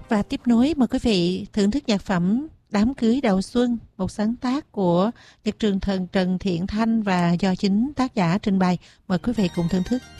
Và tiếp nối mời quý vị thưởng thức nhạc phẩm Đám cưới đầu xuân, một sáng tác của nhạc trường thần Trần Thiện Thanh và do chính tác giả trình bày. Mời quý vị cùng thưởng thức.